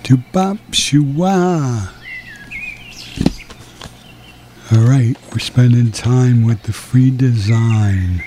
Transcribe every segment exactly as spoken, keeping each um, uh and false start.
Dubop shua. Alright, we're spending time with the Free Design.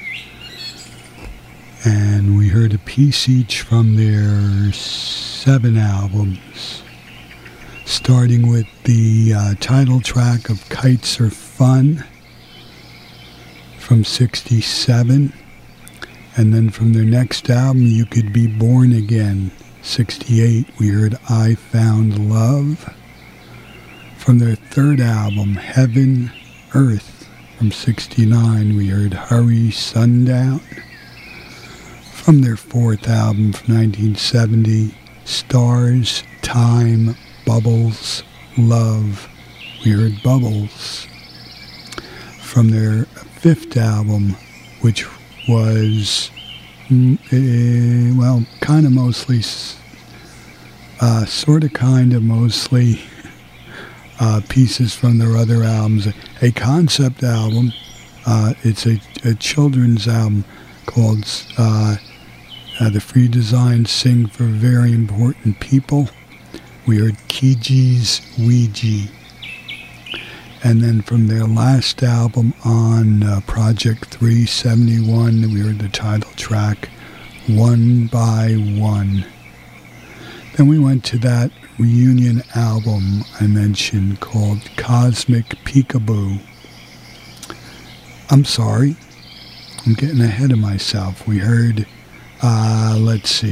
And we heard a piece each from their seven albums. Starting with the uh, title track of Kites Are Fun from sixty-seven. And then from their next album, You Could Be Born Again, sixty-eight, we heard I Found Love. From their third album, Heaven, Earth, from sixty-nine, we heard Hurry Sundown. From their fourth album from nineteen seventy, Stars, Time, Bubbles, Love, we heard Bubbles. From their fifth album, which was, uh, well, kind of mostly, uh, sort of kind of mostly uh, pieces from their other albums. A concept album, uh, it's a, a children's album called uh, uh, The Free Design Sing for Very Important People. We heard Kiji's Ouija. And then from their last album on uh, Project three seventy-one, we heard the title track, One by One. Then we went to that reunion album I mentioned called Cosmic Peekaboo. I'm sorry, I'm getting ahead of myself. We heard, uh, let's see.